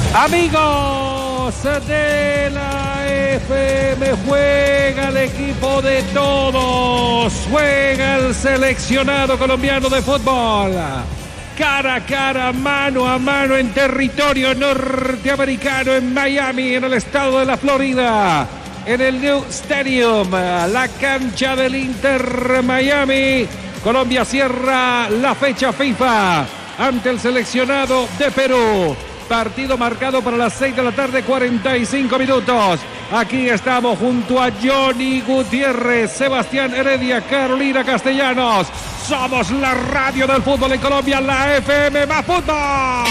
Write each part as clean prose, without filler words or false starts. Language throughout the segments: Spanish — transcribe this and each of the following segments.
Amigos de la FM, juega el equipo de todos, juega el seleccionado colombiano de fútbol. Cara a cara, mano a mano en territorio norteamericano, en Miami, en el estado de la Florida, en el New Stadium, la cancha del Inter Miami. Colombia cierra la fecha FIFA ante el seleccionado de Perú. Partido marcado para las 6 de la tarde, 45 minutos. Aquí estamos junto a Johnny Gutiérrez, Sebastián Heredia, Carolina Castellanos. Somos la radio del fútbol en Colombia, la FM más fútbol.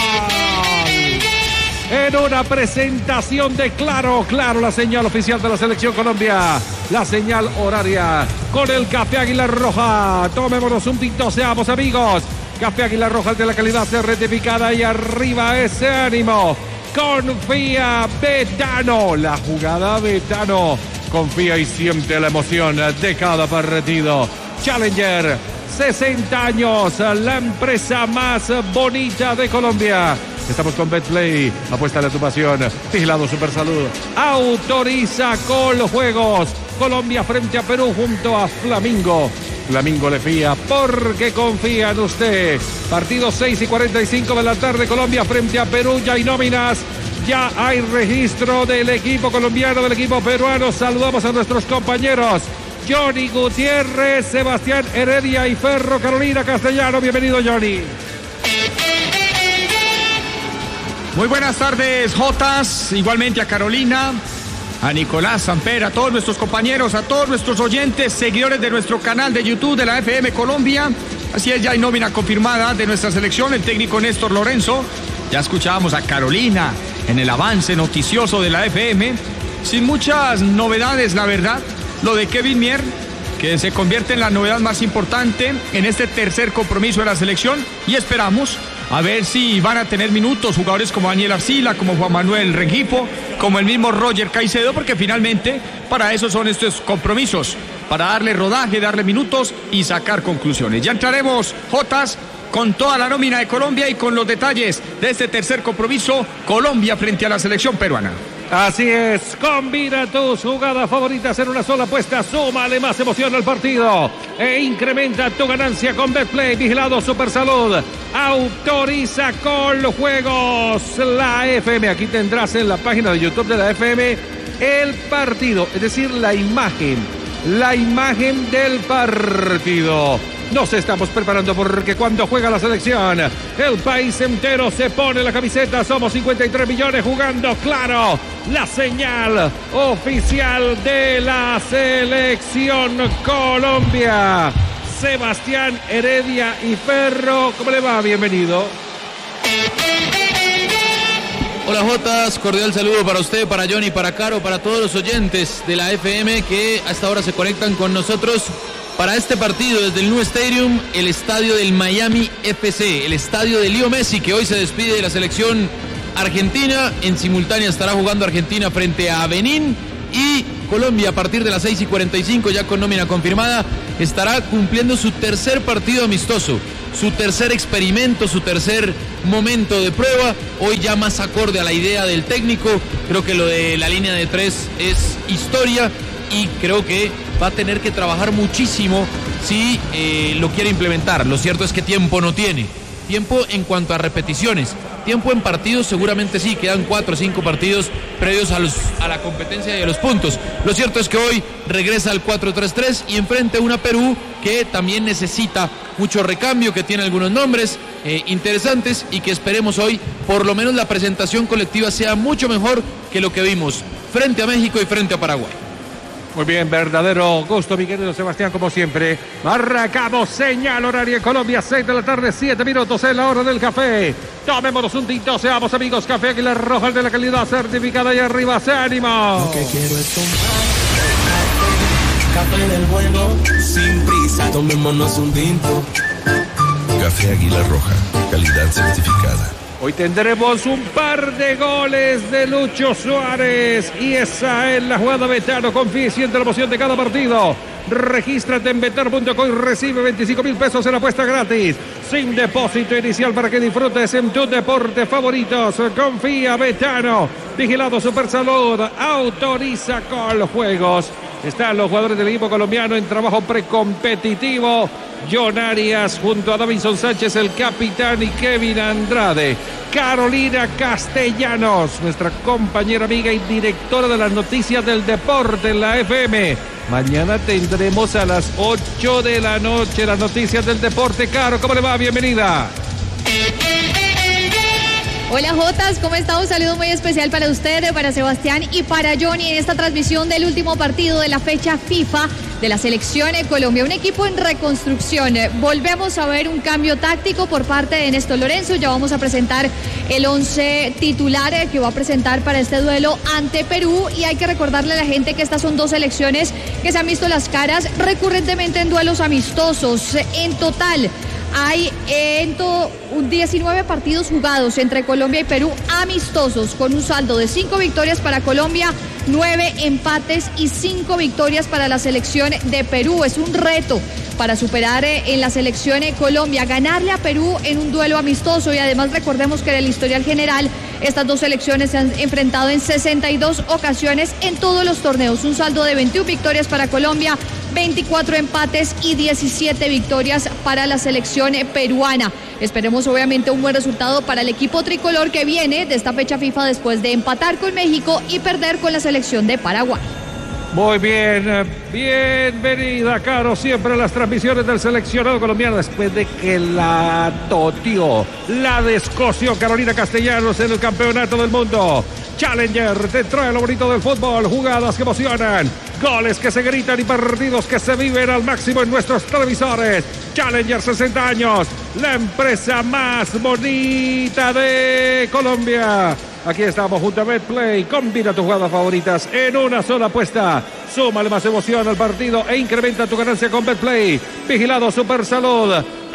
En una presentación de Claro, la señal oficial de la Selección Colombia. La señal horaria con el Café Águila Roja. Tomémonos un tinto, seamos amigos. Café Águila Roja, de la calidad certificada, y arriba ese ánimo. Confía Betano, la jugada Betano. Confía y siente la emoción de cada partido. Challenger, 60 años, la empresa más bonita de Colombia. Estamos con Betplay, apuesta a tu pasión. Vigilado Supersalud, autoriza con los juegos. Colombia frente a Perú junto a Flamingo. Flamingo le fía porque confía en usted. Partido 6:45 de la tarde, Colombia frente a Perú. Ya hay nóminas, ya hay registro del equipo colombiano, del equipo peruano. Saludamos a nuestros compañeros Johnny Gutiérrez, Sebastián Heredia y Ferro Carolina Castellano. Bienvenido, Johnny. Muy buenas tardes, Jotas, igualmente a Carolina, a Nicolás Samper, a todos nuestros compañeros, a todos nuestros oyentes, seguidores de nuestro canal de YouTube de la FM Colombia. Así es, ya hay nómina confirmada de nuestra selección, el técnico Néstor Lorenzo. Ya escuchábamos a Carolina en el avance noticioso de la FM. Sin muchas novedades, la verdad. Lo de Kevin Mier, que se convierte en la novedad más importante en este tercer compromiso de la selección. Y esperamos a ver si van a tener minutos jugadores como Daniel Arcila, como Juan Manuel Rengifo, como el mismo Roger Caicedo, porque finalmente para eso son estos compromisos, para darle rodaje, darle minutos y sacar conclusiones. Ya entraremos, Jotas, con toda la nómina de Colombia y con los detalles de este tercer compromiso, Colombia frente a la selección peruana. Así es, combina tus jugadas favoritas en una sola apuesta, súmale más emoción al partido e incrementa tu ganancia con Betplay. Vigilado Supersalud, autoriza con los juegos la FM. Aquí tendrás en la página de YouTube de la FM el partido, es decir, la imagen del partido. Nos estamos preparando porque cuando juega la selección, el país entero se pone la camiseta. Somos 53 millones jugando Claro, la señal oficial de la Selección Colombia. Sebastián Heredia y Ferro, ¿cómo le va? Bienvenido. Hola Jotas, cordial saludo para usted, para Johnny, para Caro, para todos los oyentes de la FM que hasta ahora se conectan con nosotros para este partido desde el New Stadium, el estadio del Miami FC, el estadio de Leo Messi, que hoy se despide de la selección argentina. En simultánea estará jugando Argentina frente a Benín, y Colombia a partir de las 6:45, ya con nómina confirmada, estará cumpliendo su tercer partido amistoso, su tercer experimento, su tercer momento de prueba, hoy ya más acorde a la idea del técnico. Creo que lo de la línea de tres es historia y creo que va a tener que trabajar muchísimo si lo quiere implementar. Lo cierto es que tiempo no tiene. Tiempo en cuanto a repeticiones. Tiempo en partidos seguramente sí, quedan 4 o 5 partidos previos a la competencia y a los puntos. Lo cierto es que hoy regresa al 4-3-3 y enfrente a una Perú que también necesita mucho recambio, que tiene algunos nombres interesantes y que esperemos hoy por lo menos la presentación colectiva sea mucho mejor que lo que vimos frente a México y frente a Paraguay. Muy bien, verdadero gusto, mi querido Sebastián, como siempre. Arrancamos, señal horaria en Colombia, 6 de la tarde, 7 minutos en la hora del café. Tomémonos un tinto, seamos amigos. Café Águila Roja, el de la calidad certificada, y arriba se ánimo. Lo que quiero es tomar café del bueno, sin prisa, tomémonos un tinto. Café Águila Roja, calidad certificada. Hoy tendremos un par de goles de Lucho Suárez y esa es la jugada Betano. Confía y siente la emoción de cada partido. Regístrate en betano.com y recibe 25,000 pesos en apuesta gratis, sin depósito inicial, para que disfrutes en tus deportes favoritos. Confía, Betano. Vigilado Supersalud. Autoriza Coljuegos. Están los jugadores del equipo colombiano en trabajo precompetitivo. John Arias junto a Davinson Sánchez, el capitán, y Kevin Andrade. Carolina Castellanos, nuestra compañera, amiga y directora de las noticias del deporte en la FM. Mañana tendremos a las 8 de la noche las noticias del deporte. Caro, ¿cómo le va? Bienvenida. Hola Jotas, ¿cómo está? Un saludo muy especial para usted, para Sebastián y para Johnny en esta transmisión del último partido de la fecha FIFA de la selección de Colombia, un equipo en reconstrucción. Volvemos a ver un cambio táctico por parte de Néstor Lorenzo. Ya vamos a presentar el 11 titular que va a presentar para este duelo ante Perú, y hay que recordarle a la gente que estas son dos selecciones que se han visto las caras recurrentemente en duelos amistosos. En total hay 19 partidos jugados entre Colombia y Perú amistosos, con un saldo de 5 victorias para Colombia, 9 empates y 5 victorias para la selección de Perú. Es un reto para superar en la selección de Colombia, ganarle a Perú en un duelo amistoso, y además recordemos que en el historial general estas dos selecciones se han enfrentado en 62 ocasiones en todos los torneos. Un saldo de 21 victorias para Colombia, 24 empates y 17 victorias para la selección peruana. Esperemos obviamente un buen resultado para el equipo tricolor, que viene de esta fecha FIFA después de empatar con México y perder con la selección de Paraguay. Muy bien, bienvenida, Caro, siempre a las transmisiones del seleccionado colombiano, después de que la totió, la descoció Carolina Castellanos en el campeonato del mundo. Challenger te trae lo bonito del fútbol, jugadas que emocionan, goles que se gritan y partidos que se viven al máximo en nuestros televisores. Challenger, 60 años, la empresa más bonita de Colombia. Aquí estamos junto a Betplay. Combina tus jugadas favoritas en una sola apuesta. Súmale más emoción al partido e incrementa tu ganancia con Betplay. Vigilado Supersalud.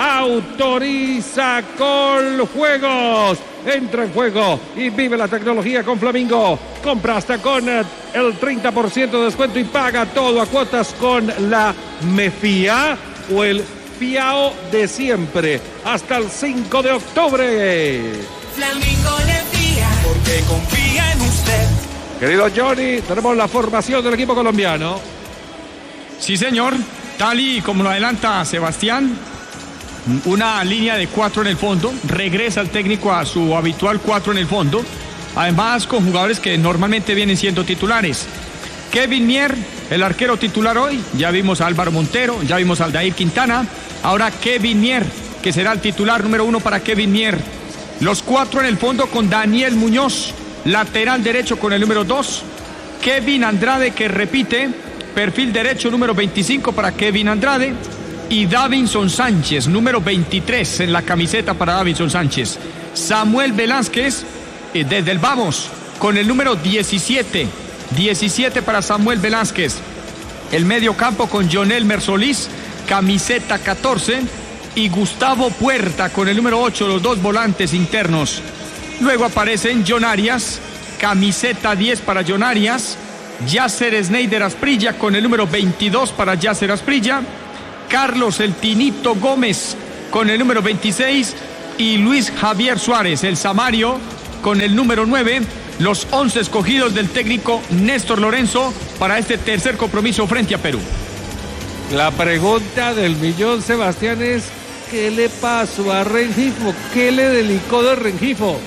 Autoriza Coljuegos. Entra en juego y vive la tecnología con Flamingo. Compra hasta con el 30% de descuento y paga todo a cuotas con la Mefía o el Fiao de siempre. Hasta el 5 de octubre. Flamingo le fía porque confía en usted. Querido Johnny, tenemos la formación del equipo colombiano. Sí, señor. Tal y como lo adelanta Sebastián, una línea de 4 en el fondo. Regresa el técnico a su habitual 4 en el fondo. Además, con jugadores que normalmente vienen siendo titulares. Kevin Mier, el arquero titular hoy. Ya vimos a Álvaro Montero, ya vimos a Aldair Quintana. Ahora Kevin Mier, que será el titular número 1 para Kevin Mier. Los 4 en el fondo con Daniel Muñoz, lateral derecho con el número 2. Kevin Andrade, que repite, perfil derecho número 25 para Kevin Andrade. Y Davinson Sánchez, número 23 en la camiseta para Davinson Sánchez. Samuel Velázquez, desde el Vamos, con el número 17. 17 para Samuel Velázquez. El medio campo con Jonelmer Solís, camiseta 14. Y Gustavo Puerta con el número 8, los dos volantes internos. Luego aparecen John Arias, camiseta 10 para John Arias. Yasser Sneijder Asprilla con el número 22 para Yasser Asprilla. Carlos El Tinito Gómez con el número 26. Y Luis Javier Suárez, el Samario, con el número 9. Los 11 escogidos del técnico Néstor Lorenzo para este tercer compromiso frente a Perú. La pregunta del millón, Sebastián, es: ¿qué le pasó a Rengifo? ¿Qué le delicó de Rengifo?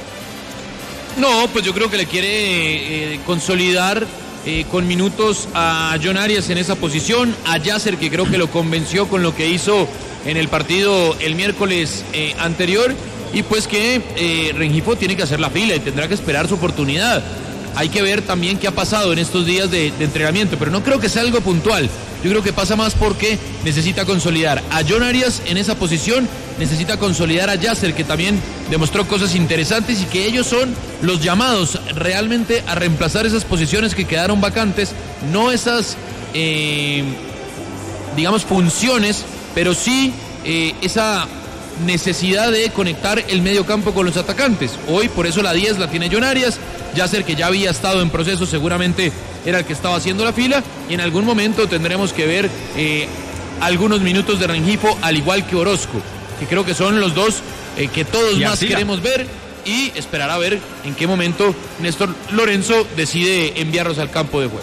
No, pues yo creo que le quiere consolidar con minutos a John Arias en esa posición, a Yasser, que creo que lo convenció con lo que hizo en el partido el miércoles anterior, y pues que Rengifo tiene que hacer la fila y tendrá que esperar su oportunidad. Hay que ver también qué ha pasado en estos días de entrenamiento, pero no creo que sea algo puntual. Yo creo que pasa más porque necesita consolidar a John Arias en esa posición, necesita consolidar a Yasser, que también demostró cosas interesantes, y que ellos son los llamados realmente a reemplazar esas posiciones que quedaron vacantes, no esas, digamos, funciones, pero sí esa necesidad de conectar el medio campo con los atacantes. Hoy por eso la 10 la tiene John Arias, Yasser, que ya había estado en proceso, seguramente era el que estaba haciendo la fila, y en algún momento tendremos que ver algunos minutos de Rengifo, al igual que Orozco, que creo que son los dos que todos más queremos ver, y esperar a ver en qué momento Néstor Lorenzo decide enviarlos al campo de juego.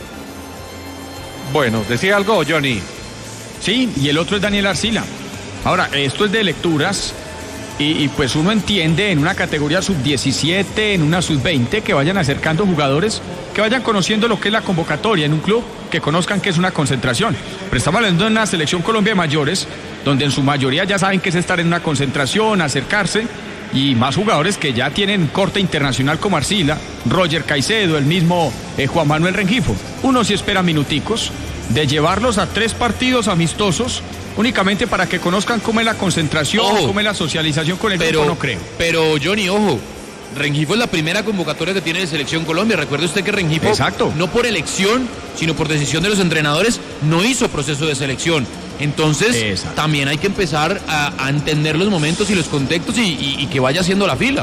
Bueno, ¿decía algo, Johnny? Sí, y el otro es Daniel Arcila. Ahora, esto es de lecturas y pues uno entiende en una categoría sub-17, en una sub-20, que vayan acercando jugadores, que vayan conociendo lo que es la convocatoria en un club, que conozcan que es una concentración. Pero estamos hablando de una selección Colombia de mayores, donde en su mayoría ya saben que es estar en una concentración, acercarse, y más jugadores que ya tienen corte internacional como Arcila, Roger Caicedo, el mismo Juan Manuel Rengifo. Uno sí espera minuticos de llevarlos a 3 partidos amistosos únicamente para que conozcan cómo es la concentración, cómo es la socialización con el grupo, no creo. Pero Johnny, ojo, Rengifo es la primera convocatoria que tiene de Selección Colombia. Recuerde usted que Rengifo, no por elección, sino por decisión de los entrenadores, no hizo proceso de selección. Entonces, también hay que empezar a entender los momentos y los contextos y que vaya haciendo la fila.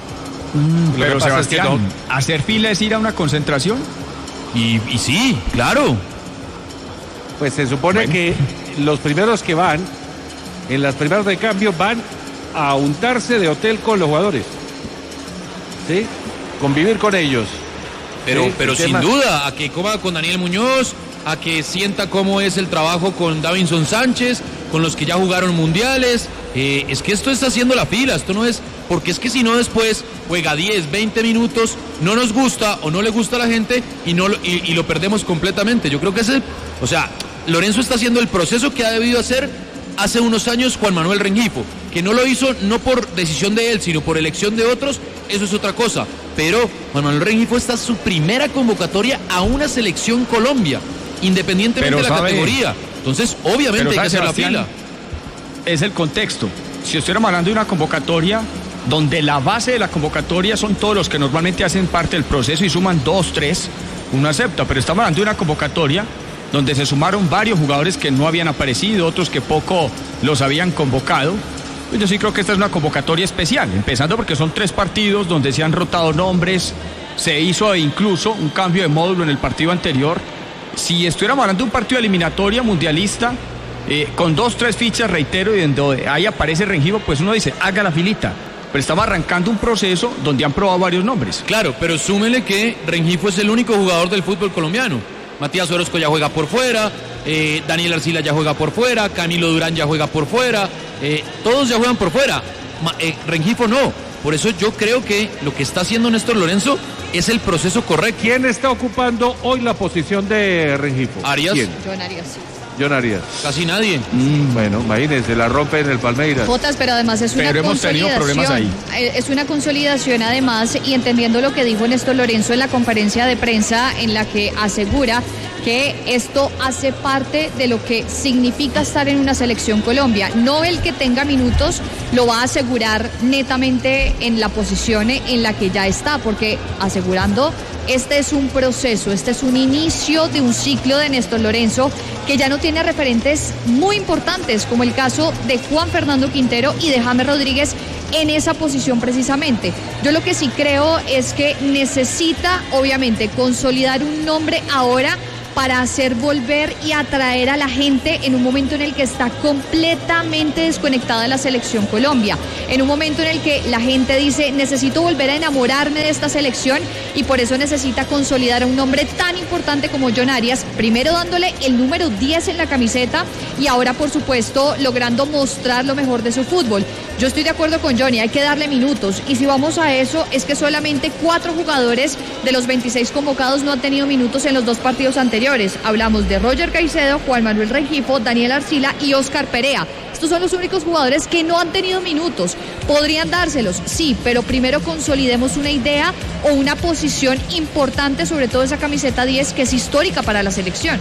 Pero Sebastián, es que ¿hacer fila es ir a una concentración? Y sí, claro. Pues se supone que los primeros que van, en las primeras de cambio, van a untarse de hotel con los jugadores. ¿Sí? Convivir con ellos. Pero sin duda, a que coma con Daniel Muñoz, a que sienta cómo es el trabajo con Davinson Sánchez, con los que ya jugaron mundiales. Es que esto está haciendo la fila, esto no es, porque es que si no después juega 10, 20 minutos, no nos gusta o no le gusta a la gente y lo perdemos completamente. Yo creo que Lorenzo está haciendo el proceso que ha debido hacer hace unos años Juan Manuel Rengifo, que no lo hizo no por decisión de él, sino por elección de otros, eso es otra cosa. Pero Juan Manuel Rengifo está en su primera convocatoria a una selección Colombia, independientemente de la categoría. Entonces, obviamente hay que hacer la fila. Es el contexto. Si estuviéramos hablando de una convocatoria donde la base de la convocatoria son todos los que normalmente hacen parte del proceso y suman 2, 3, uno acepta. Pero estamos hablando de una convocatoria donde se sumaron varios jugadores que no habían aparecido, otros que poco los habían convocado. Pues yo sí creo que esta es una convocatoria especial, empezando porque son 3 partidos donde se han rotado nombres, se hizo incluso un cambio de módulo en el partido anterior. Si estuviéramos hablando de un partido de eliminatoria mundialista, con 2, 3 fichas, reitero, y donde ahí aparece Rengifo, pues uno dice, haga la filita. Pero estamos arrancando un proceso donde han probado varios nombres. Claro, pero súmele que Rengifo es el único jugador del fútbol colombiano. Matías Orozco ya juega por fuera, Daniel Arcila ya juega por fuera, Camilo Durán ya juega por fuera, todos ya juegan por fuera, Rengifo no. Por eso yo creo que lo que está haciendo Néstor Lorenzo es el proceso correcto. ¿Quién está ocupando hoy la posición de Rengifo? Arias. ¿Quién? John Arias, sí. John Arias. Casi nadie. Bueno, imagínense, la rompe en el Palmeiras. Jotas, pero además es una consolidación. Es una consolidación además, y entendiendo lo que dijo Néstor Lorenzo en la conferencia de prensa, en la que asegura que esto hace parte de lo que significa estar en una selección Colombia. No el que tenga minutos lo va a asegurar netamente en la posición en la que ya está, porque asegurando, este es un proceso, este es un inicio de un ciclo de Néstor Lorenzo que ya no tiene referentes muy importantes, como el caso de Juan Fernando Quintero y de James Rodríguez en esa posición precisamente. Yo lo que sí creo es que necesita, obviamente, consolidar un nombre ahora para hacer volver y atraer a la gente en un momento en el que está completamente desconectada de la selección Colombia, en un momento en el que la gente dice, necesito volver a enamorarme de esta selección, y por eso necesita consolidar a un nombre tan importante como John Arias, primero dándole el número 10 en la camiseta y ahora, por supuesto, logrando mostrar lo mejor de su fútbol. Yo estoy de acuerdo con Johnny, hay que darle minutos, y si vamos a eso, es que solamente 4 jugadores de los 26 convocados no han tenido minutos en los 2 partidos anteriores. Hablamos de Roger Caicedo, Juan Manuel Rengifo, Daniel Arcila y Oscar Perea. Estos son los únicos jugadores que no han tenido minutos. ¿Podrían dárselos? Sí, pero primero consolidemos una idea o una posición importante, sobre todo esa camiseta 10 que es histórica para la selección.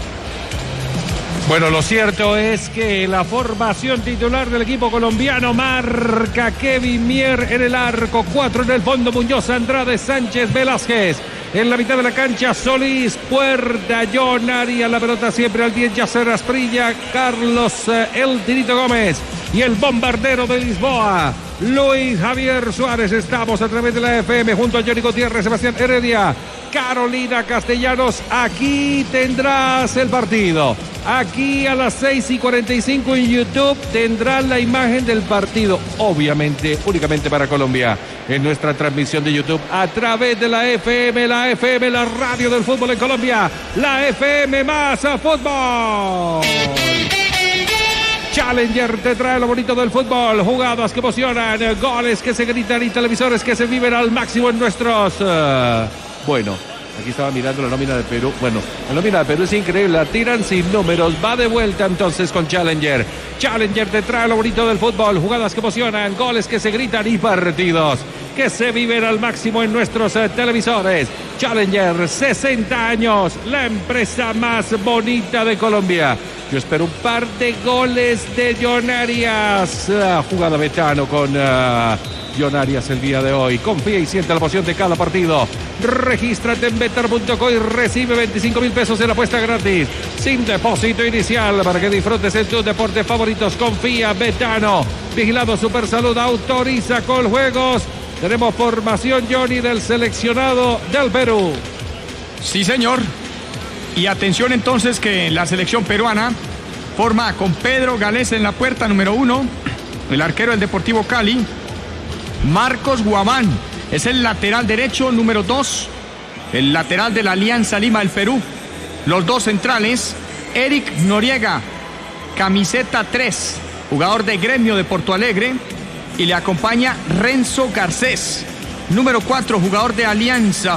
Bueno, lo cierto es que la formación titular del equipo colombiano marca Kevin Mier en el arco, 4 en el fondo, Muñoz, Andrade, Sánchez, Velázquez. En la mitad de la cancha, Solís, Puerta, John Arias, la pelota siempre al 10, Yasser Asprilla, Carlos El Tirito Gómez. y el bombardero de Lisboa, Luis Javier Suárez. Estamos a través de la FM junto a Johnny Gutiérrez, Sebastián Heredia, Carolina Castellanos. Aquí tendrás el partido. Aquí a las 6:45 en YouTube tendrás la imagen del partido. Obviamente, únicamente para Colombia. En nuestra transmisión de YouTube a través de la FM, la radio del fútbol en Colombia. La FM más fútbol. Challenger te trae lo bonito del fútbol, jugadas que emocionan, goles que se gritan y televisores que se viven al máximo en nuestros... Bueno, aquí estaba mirando la nómina de Perú. Bueno, la nómina de Perú es increíble, la tiran sin números, va de vuelta entonces con Challenger. Challenger te trae lo bonito del fútbol, jugadas que emocionan, goles que se gritan y partidos que se viven al máximo en nuestros televisores. Challenger, 60 años, la empresa más bonita de Colombia. Yo espero un par de goles de John Arias. Jugada Betano con John Arias el día de hoy. Confía y siente la emoción de cada partido. Regístrate en better.co y recibe 25,000 pesos en apuesta gratis, sin depósito inicial, para que disfrutes en tus deportes favoritos. Confía, Betano. Vigilado Supersalud, autoriza con juegos. Tenemos formación, Johnny, del seleccionado del Perú. Sí, señor. Y atención entonces que la selección peruana forma con Pedro Galés en la puerta, número 1. El arquero del Deportivo Cali. Marcos Guamán es el lateral derecho, número 2. El lateral de la Alianza Lima del Perú. Los dos centrales, Eric Noriega, camiseta 3, jugador de Gremio de Porto Alegre. Y le acompaña Renzo Garcés, número 4, jugador de Alianza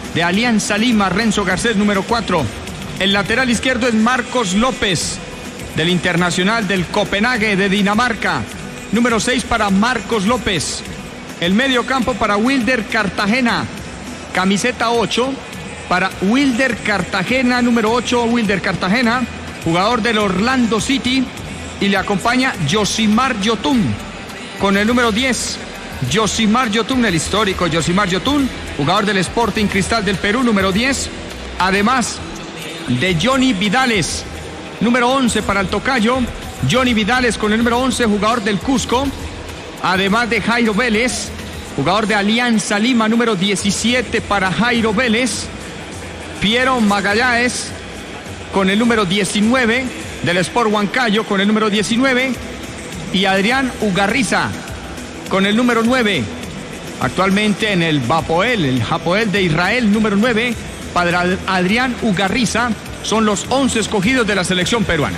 Lima, Renzo Garcés, número 4. El lateral izquierdo es Marcos López, del Internacional del Copenhague de Dinamarca, número 6 para Marcos López. El medio campo para Wilder Cartagena, camiseta 8, para Wilder Cartagena, número 8, Wilder Cartagena, jugador del Orlando City. Y le acompaña Yosimar Yotun, con el número 10, Yosimar Yotun, el histórico Yosimar Yotun, jugador del Sporting Cristal del Perú, número 10. Además de Johnny Vidales, número 11 para el tocayo. Johnny Vidales con el número 11, jugador del Cusco. Además de Jairo Vélez, jugador de Alianza Lima, número 17 para Jairo Vélez. Piero Magallanes con el número 19 del Sport Huancayo, con el número 19. Y Adrián Ugarriza con el número 9, actualmente en el Hapoel de Israel, número 9, para Adrián Ugarriza. Son los 11 escogidos de la selección peruana.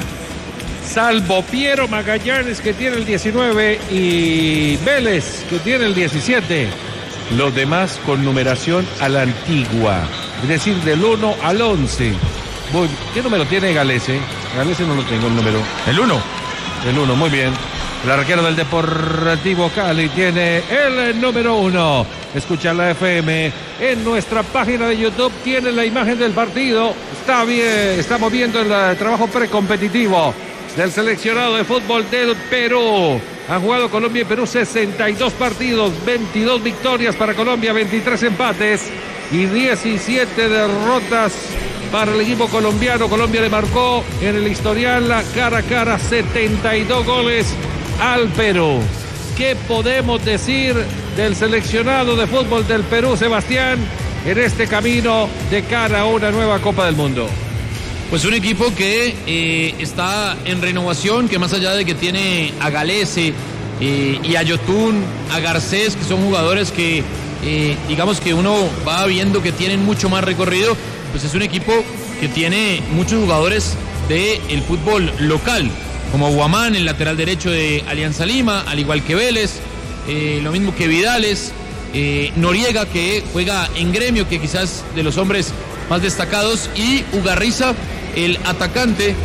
Salvo Piero Magallanes, que tiene el 19, y Vélez, que tiene el 17. Los demás con numeración a la antigua, es decir, del 1 al 11. ¿Qué número tiene Galese? Galese no lo tengo el número. El 1. El 1, muy bien. El arquero del Deportivo Cali tiene el número 1. Escucha la FM en nuestra página de YouTube. Tiene la imagen del partido. Está bien, estamos viendo el trabajo precompetitivo del seleccionado de fútbol del Perú. Han jugado Colombia y Perú 62 partidos, 22 victorias para Colombia, 23 empates y 17 derrotas para el equipo colombiano. Colombia le marcó en el historial cara a cara 72 goles al Perú. ¿Qué podemos decir del seleccionado de fútbol del Perú, Sebastián, en este camino de cara a una nueva Copa del Mundo? Pues un equipo que está en renovación, que más allá de que tiene a Galese y a Yotun, a Garcés, que son jugadores que digamos que uno va viendo que tienen mucho más recorrido, pues es un equipo que tiene muchos jugadores del fútbol local, como Guamán, el lateral derecho de Alianza Lima, al igual que Vélez, lo mismo que Vidales, Noriega, que juega en Gremio, que quizás de los hombres más destacados, y Ugarriza, el atacante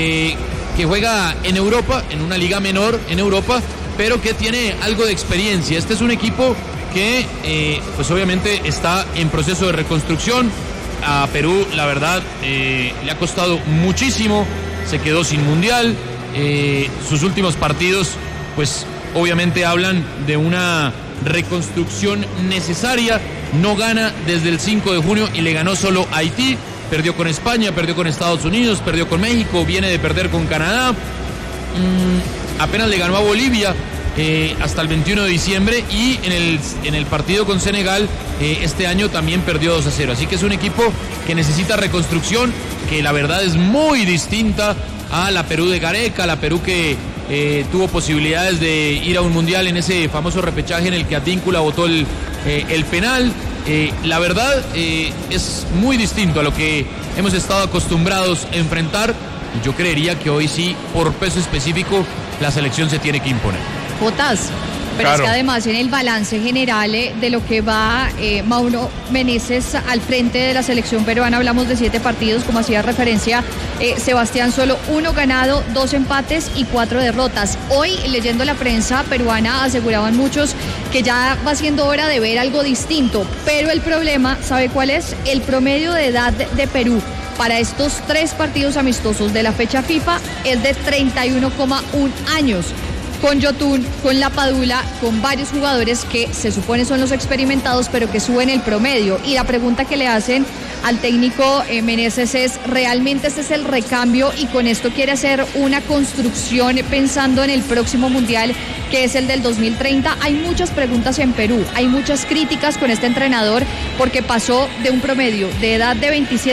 que juega en Europa, en una liga menor en Europa, pero que tiene algo de experiencia. Este es un equipo que pues obviamente está en proceso de reconstrucción. A Perú, la verdad, le ha costado muchísimo, se quedó sin mundial. Sus últimos partidos pues obviamente hablan de una reconstrucción necesaria. No gana desde el 5 de junio y le ganó solo a Haití. Perdió con España, perdió con Estados Unidos, perdió con México, viene de perder con Canadá. apenas le ganó a Bolivia hasta el 21 de diciembre y en el partido con Senegal este año también perdió 2-0. Así que es un equipo que necesita reconstrucción, que la verdad es muy distinta a la Perú de Gareca, la Perú que tuvo posibilidades de ir a un mundial en ese famoso repechaje en el que Advíncula botó el penal. La verdad es muy distinto a lo que hemos estado acostumbrados a enfrentar. Yo creería que hoy sí, por peso específico, la selección se tiene que imponer. Jotas, pero claro. Es que además en el balance general de lo que va Mauro Meneses al frente de la selección peruana, hablamos de 7 partidos, como hacía referencia Sebastián, solo 1 ganado, 2 empates y 4 derrotas. Hoy, leyendo la prensa peruana, aseguraban muchos que ya va siendo hora de ver algo distinto, pero el problema, ¿sabe cuál es? El promedio de edad de Perú para estos 3 partidos amistosos de la fecha FIFA es de 31,1 años. Con Yotun, con Lapadula, con varios jugadores que se supone son los experimentados, pero que suben el promedio. Y la pregunta que le hacen al técnico Meneses es, ¿realmente este es el recambio y con esto quiere hacer una construcción pensando en el próximo mundial, que es el del 2030? Hay muchas preguntas en Perú, hay muchas críticas con este entrenador porque pasó de un promedio de edad de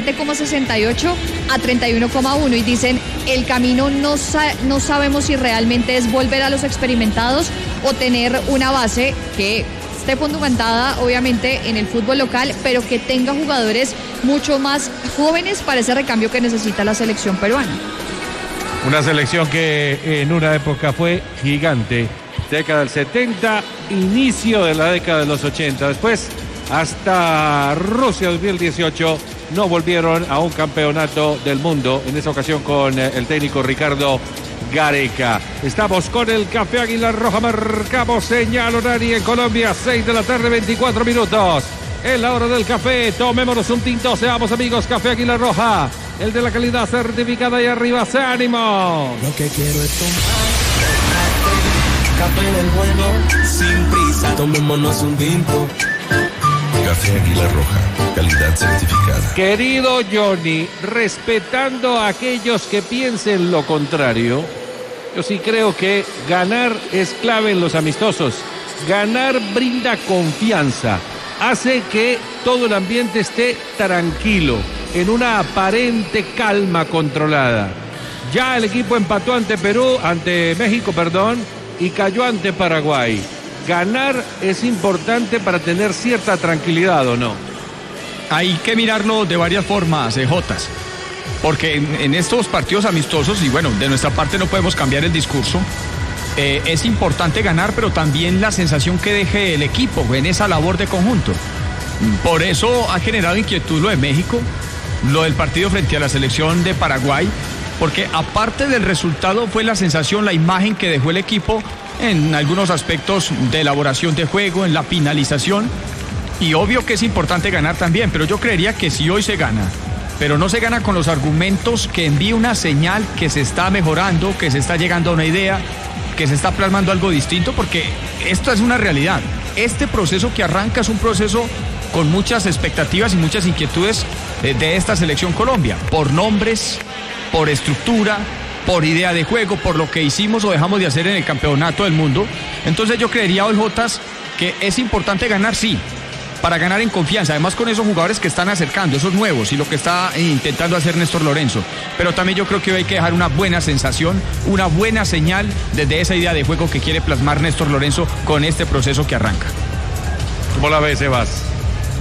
27,68 a 31,1 y dicen, el camino no sabemos si realmente es volver a los experimentados o tener una base que esté fundamentada obviamente en el fútbol local, pero que tenga jugadores mucho más jóvenes para ese recambio que necesita la selección peruana. Una selección que en una época fue gigante, década del 70, inicio de la década de los 80, después hasta Rusia 2018 no volvieron a un campeonato del mundo, en esa ocasión con el técnico Ricardo Gareca. Estamos con el Café Águila Roja, marcamos señal horaria en Colombia, 6 de la tarde, 24 minutos. Es la hora del café, tomémonos un tinto, seamos amigos. Café Águila Roja, el de la calidad certificada, y arriba, ¡se ánimo! Lo que quiero es tomar café del bueno, sin prisa, tomémonos un tinto. Café Águila Roja, calidad certificada. Querido Johnny, respetando a aquellos que piensen lo contrario, yo sí creo que ganar es clave en los amistosos. Ganar brinda confianza, hace que todo el ambiente esté tranquilo, en una aparente calma controlada. Ya el equipo empató ante México, y cayó ante Paraguay. Ganar es importante para tener cierta tranquilidad, ¿o no? Hay que mirarlo de varias formas, Jotas, porque en estos partidos amistosos, y bueno, de nuestra parte no podemos cambiar el discurso, es importante ganar, pero también la sensación que deje el equipo en esa labor de conjunto. Por eso ha generado inquietud lo de México, lo del partido frente a la selección de Paraguay, porque aparte del resultado fue la sensación, la imagen que dejó el equipo en algunos aspectos de elaboración de juego, en la finalización, y obvio que es importante ganar también, pero yo creería que si hoy se gana, pero no se gana con los argumentos, que envíe una señal que se está mejorando, que se está llegando a una idea, que se está plasmando algo distinto, porque esto es una realidad. Este proceso que arranca es un proceso con muchas expectativas y muchas inquietudes de esta selección Colombia, por nombres, por estructura, por idea de juego, por lo que hicimos o dejamos de hacer en el campeonato del mundo. Entonces yo creería hoy, Jotas, que es importante ganar, sí, para ganar en confianza, además con esos jugadores que están acercando, esos nuevos, y lo que está intentando hacer Néstor Lorenzo. Pero también yo creo que hoy hay que dejar una buena sensación, una buena señal desde esa idea de juego que quiere plasmar Néstor Lorenzo con este proceso que arranca. ¿Cómo la ves, Sebas?